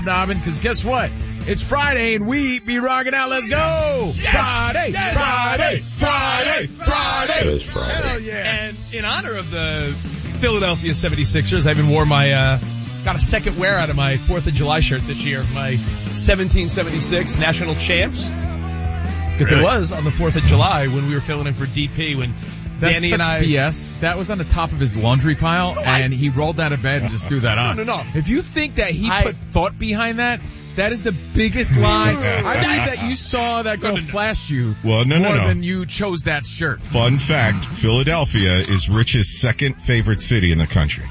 hobnobbing, because guess what? It's Friday and we be rocking out. Let's go! Yes! Friday! Yes! Friday! Friday! Friday! It is Friday. Hell yeah. And in honor of the Philadelphia 76ers, I even wore my, got a second wear out of my 4th of July shirt this year, my 1776 national champs. Because it was on the 4th of July when we were filling in for DP when That's Danny such and I... BS. That was on the top of his laundry pile, and he rolled out of bed and just threw that on. No. If you think that he put thought behind that, that is the biggest lie. I believe that you saw that girl flash you more than you chose that shirt. Fun fact, Philadelphia is Rich's second favorite city in the country.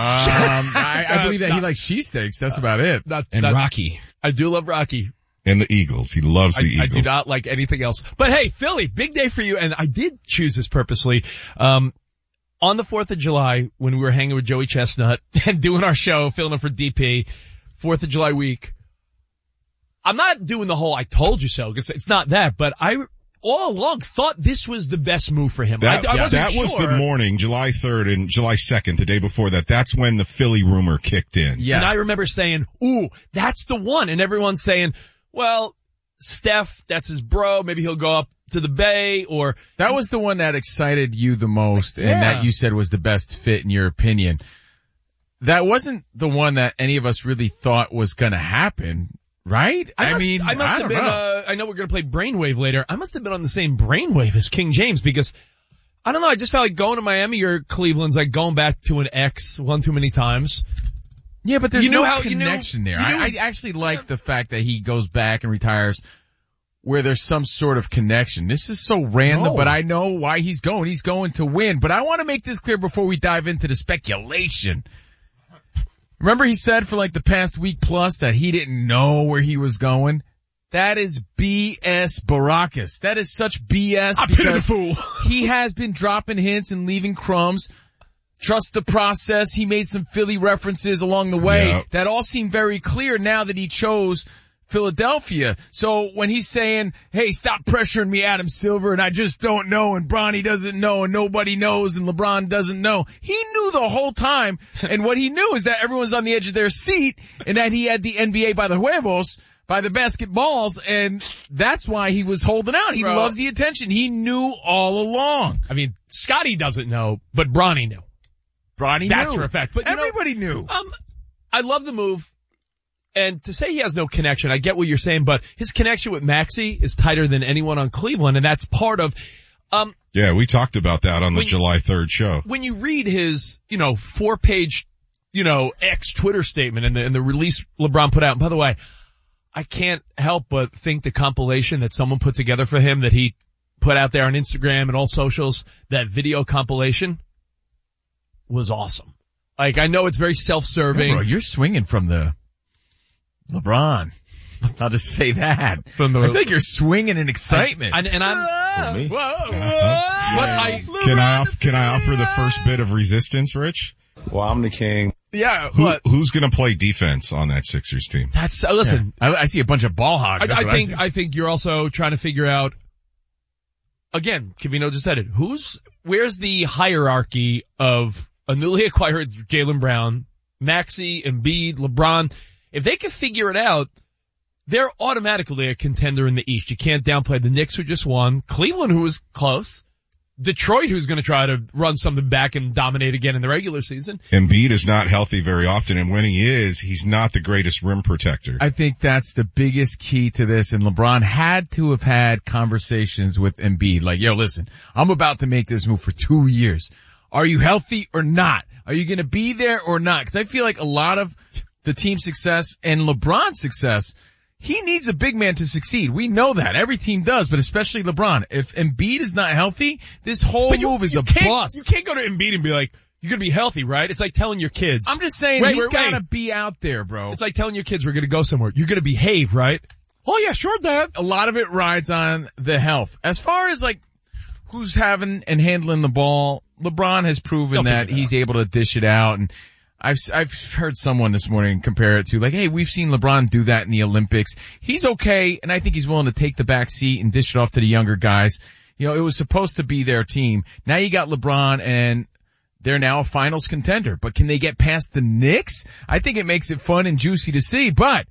I believe that he likes cheesesteaks. That's about it. Rocky. I do love Rocky. And the Eagles. He loves the Eagles. I do not like anything else. But hey, Philly, big day for you. And I did choose this purposely. On the 4th of July, when we were hanging with Joey Chestnut and doing our show, filling in for DP, 4th of July week, I'm not doing the whole I told you so, because it's not that, but I all along thought this was the best move for him. That wasn't was sure. the morning, July 3rd and July 2nd, the day before that. That's when the Philly rumor kicked in. Yes. And I remember saying, ooh, that's the one. And everyone's saying, well, Steph, that's his bro. Maybe he'll go up to the Bay, or... That was the one that excited you the most and that you said was the best fit in your opinion. That wasn't the one that any of us really thought was going to happen, right? I must have been, I know we're going to play Brainwave later. I must have been on the same Brainwave as King James, because I don't know, I just felt like going to Miami or Cleveland's like going back to an ex one too many times. Yeah, but there's no connection there. I actually like the fact that he goes back and retires where there's some sort of connection. This is so random, but I know why he's going. He's going to win. But I want to make this clear before we dive into the speculation. Remember he said for like the past week plus that he didn't know where he was going? That is BS Baracus. That is such BS because he has been dropping hints and leaving crumbs. Trust the process. He made some Philly references along the way. Yep. That all seem very clear now that he chose Philadelphia. So when he's saying, hey, stop pressuring me, Adam Silver, and I just don't know, and Bronny doesn't know, and nobody knows, and LeBron doesn't know, he knew the whole time. And what he knew is that everyone's on the edge of their seat, and that he had the NBA by the huevos, by the basketballs, and that's why he was holding out. He loves the attention. He knew all along. I mean, Scotty doesn't know, but Bronny knew. That's for a fact. But everybody knew. I love the move. And to say he has no connection, I get what you're saying, but his connection with Maxey is tighter than anyone on Cleveland, and that's part of, yeah, we talked about that on the July 3rd show. When you read his, 4-page, X Twitter statement and the release LeBron put out, and by the way, I can't help but think the compilation that someone put together for him that he put out there on Instagram and all socials, that video compilation, was awesome. Like, I know it's very self-serving. Yeah, bro, you're swinging from the LeBron. I'll just say that. I think you're swinging in excitement. Can I offer the first bit of resistance, Rich? Well, I'm the king. Yeah. Who's going to play defense on that Sixers team? Listen. Yeah. I see a bunch of ball hogs. I think you're also trying to figure out, again, Kavino just said it, where's the hierarchy of a newly acquired Jaylen Brown, Maxey, Embiid, LeBron? If they can figure it out, they're automatically a contender in the East. You can't downplay the Knicks, who just won, Cleveland, who was close, Detroit, who's going to try to run something back and dominate again in the regular season. Embiid is not healthy very often, and when he is, he's not the greatest rim protector. I think that's the biggest key to this, and LeBron had to have had conversations with Embiid, like, yo, listen, I'm about to make this move for 2 years. Are you healthy or not? Are you going to be there or not? Because I feel like a lot of the team's success and LeBron's success, he needs a big man to succeed. We know that. Every team does, but especially LeBron. If Embiid is not healthy, this whole move is a bust. You can't go to Embiid and be like, you're going to be healthy, right? It's like telling your kids. I'm just saying he's got to be out there, bro. It's like telling your kids we're going to go somewhere. You're going to behave, right? Oh, yeah, sure, Dad. A lot of it rides on the health. As far as like who's having and handling the ball, LeBron has proven that he's able to dish it out, and I've heard someone this morning compare it to like, hey, we've seen LeBron do that in the Olympics. He's okay, and I think he's willing to take the back seat and dish it off to the younger guys. It was supposed to be their team. Now you got LeBron, and they're now a finals contender. But can they get past the Knicks? I think it makes it fun and juicy to see, but